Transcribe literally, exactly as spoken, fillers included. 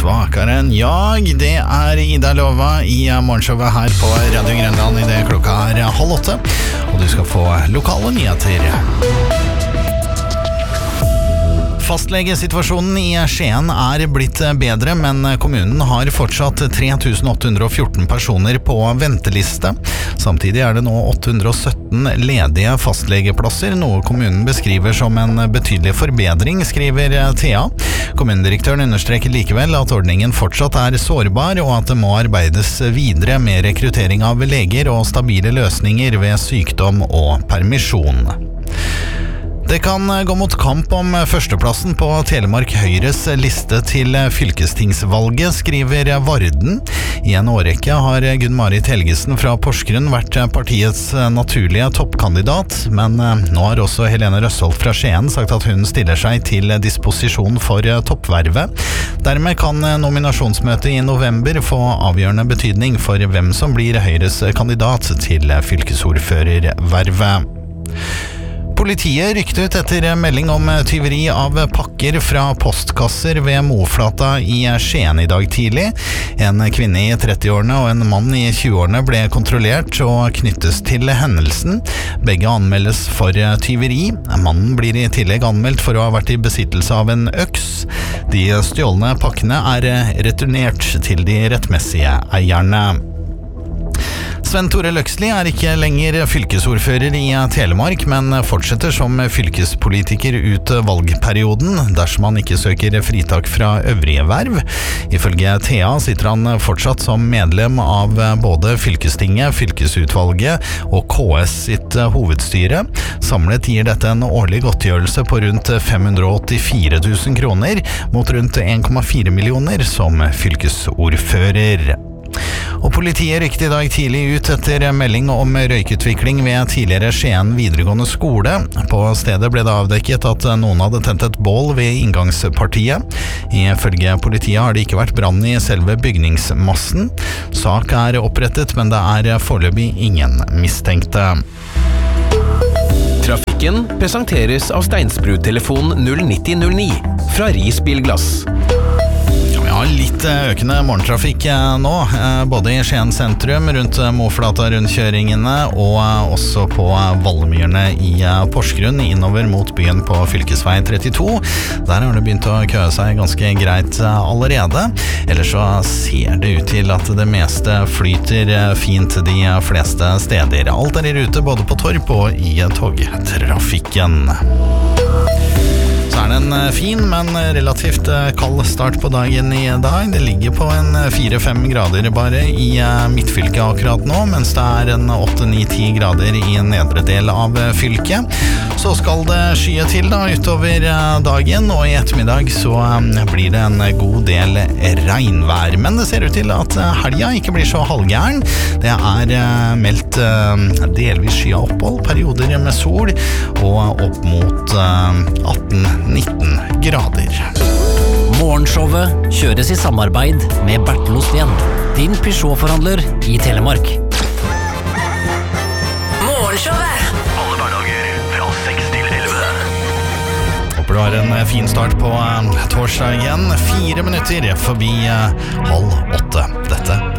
Svakere enn jag, det er Ida Lova i morgenshowet her på Radio Grønland i det klokka er halv åtte, og du skal få lokale nyheter. Fastlegesituasjonen i Skien er blitt bedre, men kommunen har fortsatt tre tusen åtte hundre og fjorten personer på venteliste. Samtidig er det nå åtte hundre og sytten ledige fastlegeplasser, noe kommunen beskriver som en betydelig forbedring, skriver Thea. Kommunedirektøren understreker likevel at ordningen fortsatt er sårbar, og at det må arbeides videre med rekruttering av leger og stabile løsninger ved sykdom og permisjon. Det kan gå mot kamp om førsteplassen på Telemark Høyres liste til fylkestingsvalget, skriver Varden. I en årrekke har Gunn-Marit Helgesen fra Porsgrunn vært partiets naturlige toppkandidat, men nå har også Helene Røsholt fra Skien sagt at hun stiller seg til disposisjon for toppvervet. Dermed kan nominasjonsmøtet i november få avgjørende betydning for hvem som blir Høyres kandidat til fylkesordførervervet. Politiet rykte ut etter melding om tyveri av pakker fra postkasser ved Moflata i Skien i dag tidlig. En kvinne i trettiårene og en mann i tjueårene ble kontrollert og knyttes til hendelsen. Begge anmeldes for tyveri. Mannen blir i tillegg anmeldt for å ha vært i besittelse av en øks. De stjålne pakkene er returnert til de rettmessige eierne. Sven Tore Løksli er ikke lenger fylkesordfører i Telemark, men fortsetter som fylkespolitiker ut valgperioden, dersom han ikke søker fritak fra øvrige verv. Ifølge Thea sitter han fortsatt som medlem av både fylkestinget, fylkesutvalget og K S sitt hovedstyre. Samlet gir dette en årlig godtgjørelse på rundt fem hundre og åttifire tusen kroner, mot rundt en komma fire millioner som fylkesordfører. Og politiet rykte i dag tidlig ut etter melding om røykutvikling ved tidligere Skien videregående skole. På stedet ble det avdekket at noen hadde tent et bål ved inngangspartiet. Ifølge politiet har det ikke vært brann i selve bygningsmassen. Sak er opprettet, men det er foreløpig ingen mistenkte. Trafikken presenteres av Steinsbrud-telefon null ni null null ni fra Ris Bilglass. Ja, litt økende morgentrafikk nå, både i Skien sentrum, rundt Moflata-rundkjøringene, og også på Valmyrene i Porsgrunn, innover mot byen på fylkesvei trettito. Der har det begynt å køe seg ganske greit allerede. Ellers så ser det ut til at det meste flyter fint de fleste steder. Alt er i rute både på Torp og i togtrafikken. Så er det en fin, men relativt kald start på dagen i dag. Det ligger på en fire fem grader bare i midtfylket akkurat nå, mens det er en åtte ni ti grader i nedre del av fylket. Så skal det skye til da utover dagen, og i ettermiddag så blir det en god del regnvær. Men det ser ut til at helga ikke blir så halvgæren. Det er meldt delvis skya opphold, perioder med sol, og opp mot atten nitten grader. Morgenshowet kjøres i samarbeid med Bertel Osten, din Peugeot-forhandler i Telemark. Morgenshowet! Alle hverdager fra seks til elleve. Håper du har en fin start på torsdagen. Fire minutter forbi halv åtte.